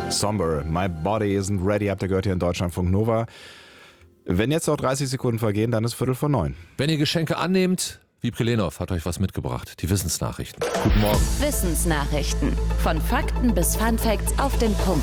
Somber, My Body Isn't Ready, habt ihr gehört hier in Deutschlandfunk Nova. Wenn jetzt noch 30 Sekunden vergehen, dann ist 8:45. Wenn ihr Geschenke annehmt, Wiebke Lehnhoff hat euch was mitgebracht. Die Wissensnachrichten. Guten Morgen. Wissensnachrichten. Von Fakten bis Funfacts auf den Punkt.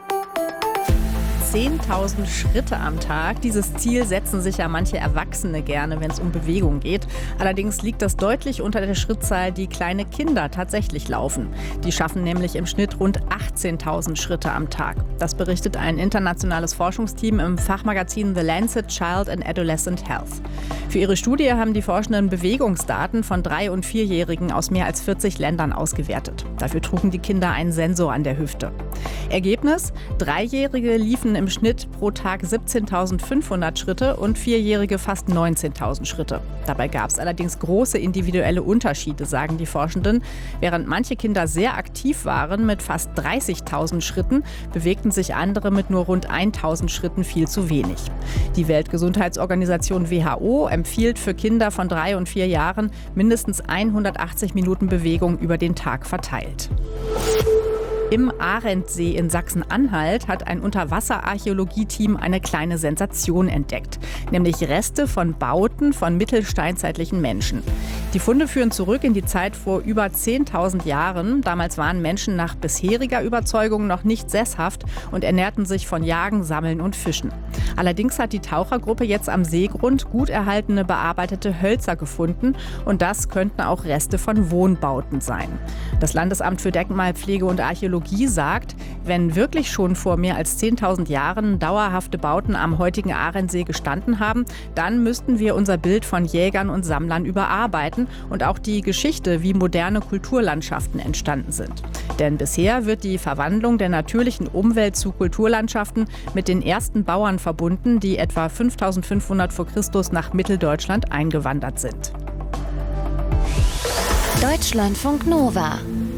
10.000 Schritte am Tag. Dieses Ziel setzen sich ja manche Erwachsene gerne, wenn es um Bewegung geht. Allerdings liegt das deutlich unter der Schrittzahl, die kleine Kinder tatsächlich laufen. Die schaffen nämlich im Schnitt rund 18.000 Schritte am Tag. Das berichtet ein internationales Forschungsteam im Fachmagazin The Lancet Child and Adolescent Health. Für ihre Studie haben die Forschenden Bewegungsdaten von 3- und 4-Jährigen aus mehr als 40 Ländern ausgewertet. Dafür trugen die Kinder einen Sensor an der Hüfte. Ergebnis: 3-Jährige liefen im Schnitt pro Tag 17.500 Schritte und 4-Jährige fast 19.000 Schritte. Dabei gab es allerdings große individuelle Unterschiede, sagen die Forschenden. Während manche Kinder sehr aktiv waren mit fast 30.000 Schritten, bewegten sich andere mit nur rund 1.000 Schritten viel zu wenig. Die Weltgesundheitsorganisation WHO empfiehlt für Kinder von 3 und 4 Jahren mindestens 180 Minuten Bewegung über den Tag verteilt. Im Arendsee in Sachsen-Anhalt hat ein Unterwasserarchäologie-Team eine kleine Sensation entdeckt, nämlich Reste von Bauten von mittelsteinzeitlichen Menschen. Die Funde führen zurück in die Zeit vor über 10.000 Jahren. Damals waren Menschen nach bisheriger Überzeugung noch nicht sesshaft und ernährten sich von Jagen, Sammeln und Fischen. Allerdings hat die Tauchergruppe jetzt am Seegrund gut erhaltene bearbeitete Hölzer gefunden und das könnten auch Reste von Wohnbauten sein. Das Landesamt für Denkmalpflege und Archäologie sagt, wenn wirklich schon vor mehr als 10.000 Jahren dauerhafte Bauten am heutigen Arendsee gestanden haben, dann müssten wir unser Bild von Jägern und Sammlern überarbeiten und auch die Geschichte, wie moderne Kulturlandschaften entstanden sind. Denn bisher wird die Verwandlung der natürlichen Umwelt zu Kulturlandschaften mit den ersten Bauern verbunden, die etwa 5.500 vor Christus nach Mitteldeutschland eingewandert sind. Deutschlandfunk Nova.